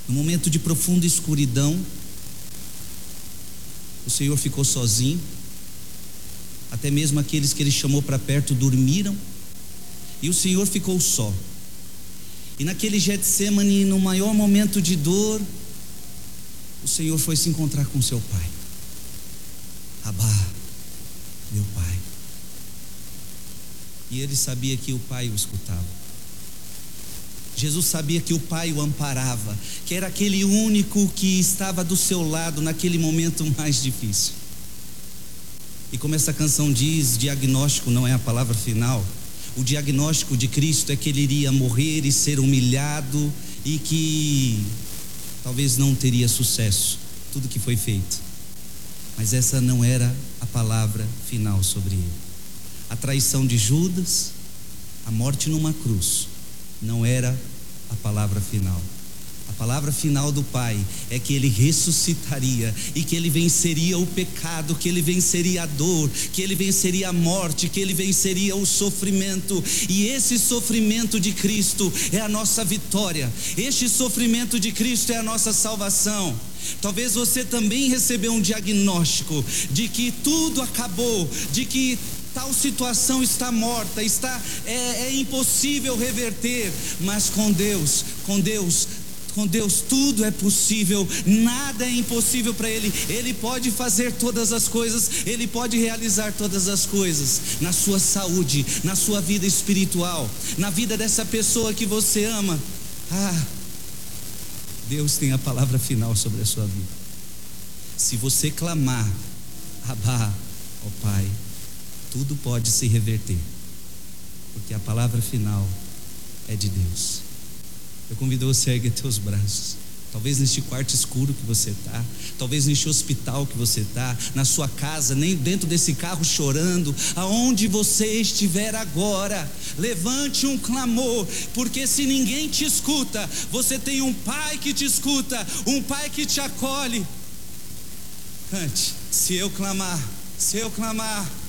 No momento de profunda escuridão, o Senhor ficou sozinho. Até mesmo aqueles que Ele chamou para perto dormiram, e o Senhor ficou só. E naquele Getsemane, no maior momento de dor, o Senhor foi se encontrar com seu Pai. Abá, meu Pai. E Ele sabia que o Pai o escutava. Jesus sabia que o Pai o amparava, que era aquele único que estava do seu lado naquele momento mais difícil. E como essa canção diz, diagnóstico não é a palavra final. O diagnóstico de Cristo é que Ele iria morrer e ser humilhado, e que talvez não teria sucesso tudo que foi feito. Mas essa não era a palavra final sobre Ele. A traição de Judas, a morte numa cruz, não era a palavra final. A palavra final do Pai é que Ele ressuscitaria, e que Ele venceria o pecado, que Ele venceria a dor, que Ele venceria a morte, que Ele venceria o sofrimento. E esse sofrimento de Cristo é a nossa vitória. Este sofrimento de Cristo é a nossa salvação. Talvez você também recebeu um diagnóstico de que tudo acabou, de que tal situação está morta, é impossível reverter. Mas com Deus tudo é possível, nada é impossível para Ele. Ele pode fazer todas as coisas, Ele pode realizar todas as coisas na sua saúde, na sua vida espiritual, na vida dessa pessoa que você ama. Deus tem a palavra final sobre a sua vida. Se você clamar, Abá, ó Pai, tudo pode se reverter, porque a palavra final é de Deus. Eu convido você a erguer teus braços. Talvez neste quarto escuro que você está, talvez neste hospital que você está, na sua casa, nem dentro desse carro chorando, aonde você estiver agora, levante um clamor, porque se ninguém te escuta, você tem um Pai que te escuta, um Pai que te acolhe. Cante: se eu clamar,